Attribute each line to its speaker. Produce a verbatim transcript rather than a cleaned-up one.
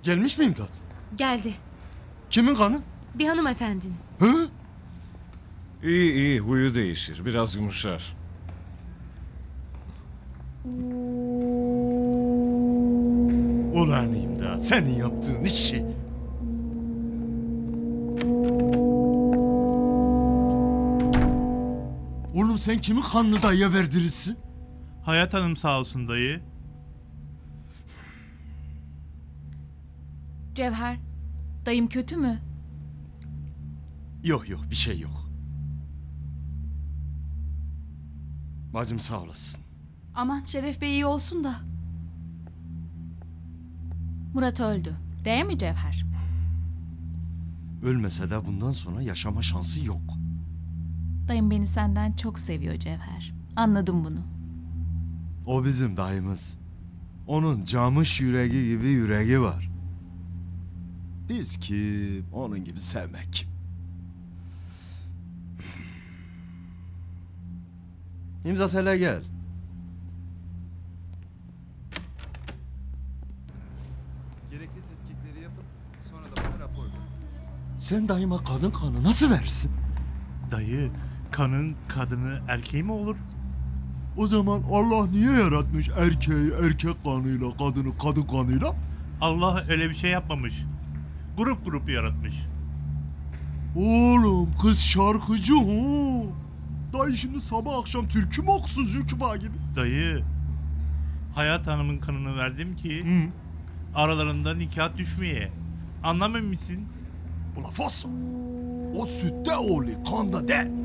Speaker 1: Gelmiş mi imdat?
Speaker 2: Geldi.
Speaker 1: Kimin kanı?
Speaker 2: Bir hanımefendinin.
Speaker 1: Hı?
Speaker 3: İyi iyi, huyu değişir. Biraz yumuşar.
Speaker 1: Ulan imdat, senin yaptığın işi. Oğlum sen kimin kanını dayıya verdirirsin?
Speaker 4: Hayat Hanım sağ olsun dayı.
Speaker 5: Cevher, dayım kötü mü?
Speaker 1: Yok yok, bir şey yok. Bacım sağ olasın.
Speaker 5: Aman Şeref Bey iyi olsun da. Murat öldü. Değil mi Cevher?
Speaker 1: Ölmese de bundan sonra yaşama şansı yok.
Speaker 5: Dayım beni senden çok seviyor Cevher. Anladım bunu.
Speaker 1: O bizim dayımız. Onun camış yüreği gibi yüreği var. Biz kim onun gibi sevmek. İmza hele gel.
Speaker 6: Gerekli tetkikleri yapın, sonra da bana rapor verin.
Speaker 1: Sen dayıma kadın kanı nasıl verirsin?
Speaker 4: Dayı, kanın kadını erkeği mi olur?
Speaker 1: O zaman Allah niye yaratmış erkeği erkek kanıyla, kadını kadın kanıyla?
Speaker 4: Allah öyle bir şey yapmamış. Grup grup yaratmış.
Speaker 1: Oğlum kız şarkıcı hu. Dayı şimdi sabah akşam türkü mü okusun Zülküfa gibi?
Speaker 4: Dayı, Hayat Hanım'ın kanını verdim ki
Speaker 1: Hı.
Speaker 4: aralarında nikah düşmeye. Anlamıyor musun?
Speaker 1: Ula fosso. O sütte oğlu kanda de.